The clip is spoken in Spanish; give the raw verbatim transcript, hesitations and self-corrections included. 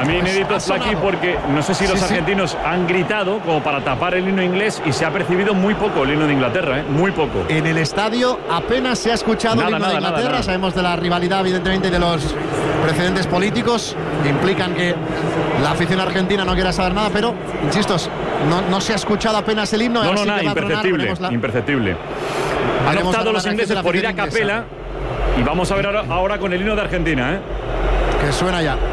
mí inédito, Pues ha Flaqui, sonado. porque no sé si los Sí, sí. argentinos han gritado como para tapar el himno inglés y se ha percibido muy poco el himno de Inglaterra, ¿eh? Muy poco. En el estadio apenas se ha escuchado Nada, el himno nada, de Inglaterra. nada, nada. Sabemos de la rivalidad, evidentemente, y de los precedentes políticos que implican que la afición argentina no quiera saber nada, pero, insisto, no, no se ha escuchado apenas el himno. No, ahora no, sí nada, que va a tronar, imperceptible, veremos la- imperceptible. Han veremos optado ahora los la ingleses reacción de la por ir a afición capela y vamos a ver ahora, ahora con el himno de Argentina, ¿eh? Que suena ya.